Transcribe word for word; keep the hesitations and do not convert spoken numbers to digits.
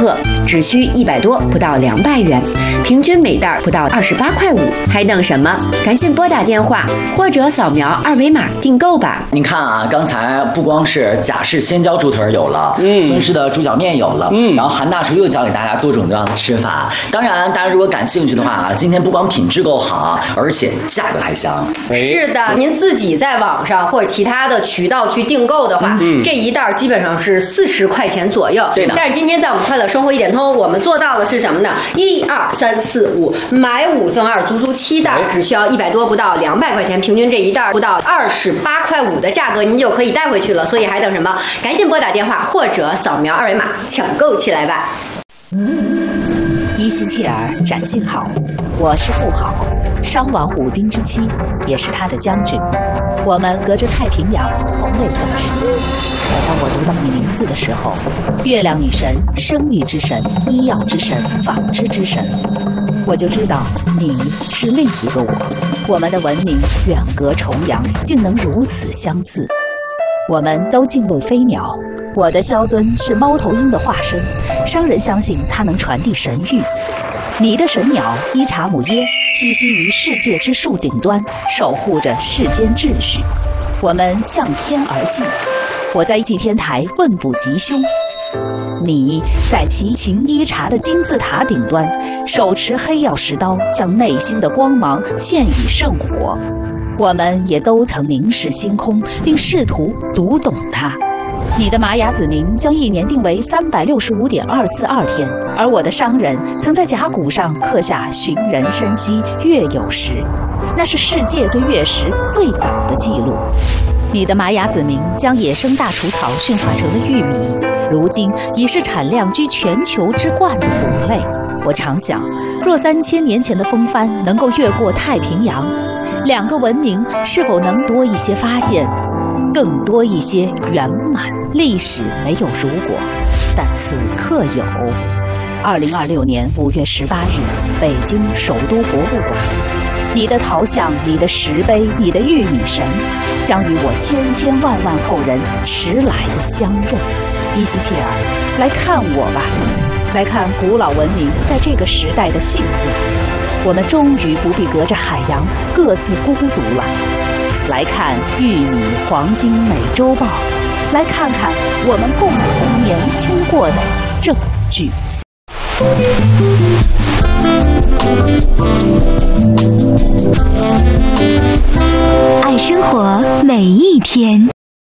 克，只需一百多不到两百元，平均每袋不到二十八块五，还等什么？赶紧拨打电话或者扫描二维码订购吧。 你看啊，刚才不光是贾氏鲜椒猪腿有了，嗯，孙氏的猪脚面有了，嗯，然后韩大厨又教给大家多种多样的吃法。当然，大家如果感兴趣的话啊，今天不光品质够好，而且价格还香。 是的，您自己在网上或者其他的渠道去订购的话，嗯、这一袋基本上是四十块钱左右。 对的。 但是今天在我们快乐生活一点通，我们做到的是什么呢？一二三四五，买五赠二，足足七袋，只需要一百多不到两百块钱，平均这一袋不到二十八块五的价格，您就可以带回去了。所以还等什么？赶紧拨打电话或者扫描二维码抢购起来吧。 伊西切尔展信好，我是富豪，商王武丁之妻，也是他的将军。我们隔着太平洋从未相识。当我读到你名字的时候，月亮女神、生育之神、医药之神、纺织之神，我就知道你是另一个我。我们的文明远隔重洋，竟能如此相似。我们都敬畏飞鸟，我的萧尊是猫头鹰的化身，商人相信它能传递神谕。你的神鸟伊查姆耶栖息于世界之树顶端，守护着世间秩序。我们向天而祭，我在祭天台问卜吉凶，你在齐秦伊察的金字塔顶端，手持黑曜石刀，将内心的光芒献与圣火。我们也都曾凝视星空，并试图读懂它。你的玛雅子民将一年定为三百六十五点二四二天，而我的商人曾在甲骨上刻下寻人深溪月有时，那是世界对月食最早的记录。你的玛雅子民将野生大除草驯化成了玉米，如今已是产量居全球之冠的谷类。我常想，若三千年前的风帆能够越过太平洋，两个文明是否能多一些发现，更多一些圆满？历史没有如果，但此刻有。二零二六年五月十八日，北京首都博物馆，你的陶像、你的石碑、你的玉米神，将与我千千万万后人迟来的相认。伊西切尔，来看我吧，来看古老文明在这个时代的幸福。我们终于不必隔着海洋各自孤独了。来看玉米黄金美洲豹，来看看我们共同年轻过的证据。 爱生活每一天。